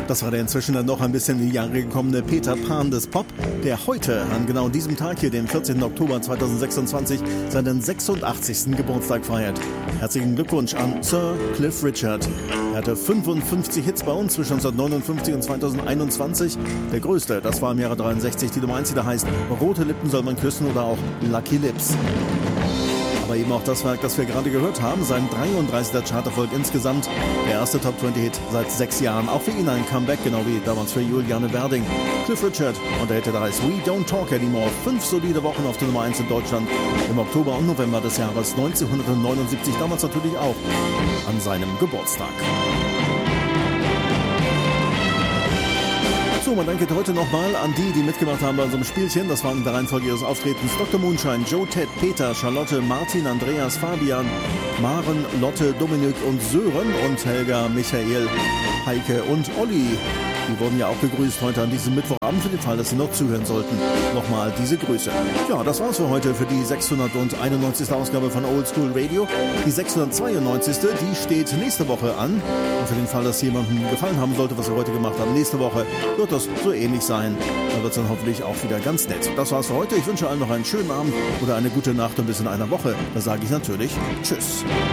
Das war der inzwischen dann noch ein bisschen in die Jahre gekommene Peter Pan des Pop, der heute an genau diesem Tag hier, dem 14. Oktober 2026, seinen 86. Geburtstag feiert. Herzlichen Glückwunsch an Sir Cliff Richard. Er hatte 55 Hits bei uns zwischen 1959 und 2021. Der größte, das war im Jahre 63 die Nummer 1, die da heißt Rote Lippen soll man küssen oder auch Lucky Lips. Aber eben auch das Werk, das wir gerade gehört haben, sein 33. Charterfolg insgesamt, der erste Top 20 Hit seit 6 Jahren. Auch für ihn ein Comeback, genau wie damals für Juliane Werding. Cliff Richard und der Hit, der heißt We Don't Talk Anymore. 5 solide Wochen auf der Nummer 1 in Deutschland im Oktober und November des Jahres 1979, damals natürlich auch an seinem Geburtstag. So, man danke heute nochmal an die mitgemacht haben bei unserem Spielchen. Das waren in der Reihenfolge ihres Auftretens Dr. Moonshine, Joe, Ted, Peter, Charlotte, Martin, Andreas, Fabian, Maren, Lotte, Dominik und Sören und Helga, Michael, Heike und Olli. Die wurden ja auch begrüßt heute an diesem Mittwochabend, für den Fall, dass Sie noch zuhören sollten. Nochmal diese Grüße. Ja, das war's für heute, für die 691. Ausgabe von Old School Radio. Die 692. die steht nächste Woche an. Und für den Fall, dass jemandem gefallen haben sollte, was wir heute gemacht haben, nächste Woche wird das so ähnlich sein. Da wird es dann hoffentlich auch wieder ganz nett. Das war's für heute. Ich wünsche allen noch einen schönen Abend oder eine gute Nacht und bis in einer Woche. Da sage ich natürlich Tschüss.